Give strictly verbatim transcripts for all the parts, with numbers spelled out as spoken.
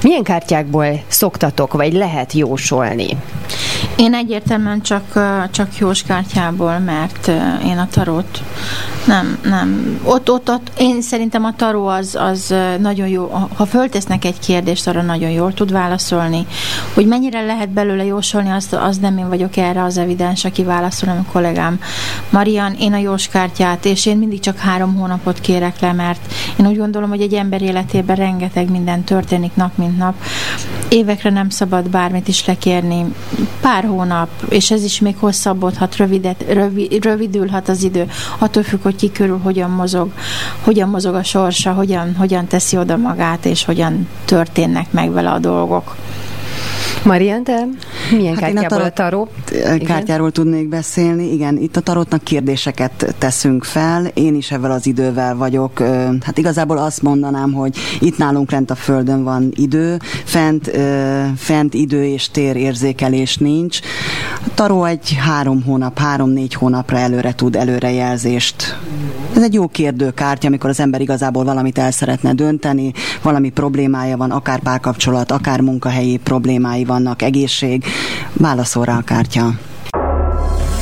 Milyen kártyákból szoktatok, vagy lehet jósolni? Én egyértelműen csak, csak jóskártyából, mert én a tarót nem, nem. Ott, ott, ott, én szerintem a taró az, az nagyon jó, ha föltesznek egy kérdést, arra nagyon jól tud válaszolni. Hogy mennyire lehet belőle jósolni, az, az nem én vagyok erre az evidens, aki válaszol, hanem a kollégám Marian, én a jóskártyát, és én mindig csak három hónapot kérek le, mert én úgy gondolom, hogy egy ember életében rengeteg minden történik nap, mint nap. Évekre nem szabad bármit is lekérni. Pár hónap, és ez is még hosszabbodhat, rövidet, rövi, rövidülhet az idő, attól függ, hogy ki körül hogyan mozog, hogyan mozog a sorsa, hogyan, hogyan teszi oda magát, és hogyan történnek meg vele a dolgok. Marian, te milyen hát kártyából a, tarot, a tarot kártyáról tudnék beszélni. Igen, itt a tarotnak kérdéseket teszünk fel. Én is ebben az idővel vagyok. Hát igazából azt mondanám, hogy itt nálunk lent a földön van idő, fent, fent idő és tér érzékelés nincs. A tarot egy három hónap, három-négy hónapra előre tud előrejelzést. Ez egy jó kérdőkártya, amikor az ember igazából valamit el szeretne dönteni, valami problémája van, akár párkapcsolat, akár munkahelyi problémái vannak, egészség, válaszol rá a kártya.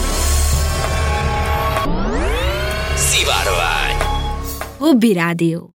Szivárvány. Hobby Rádió.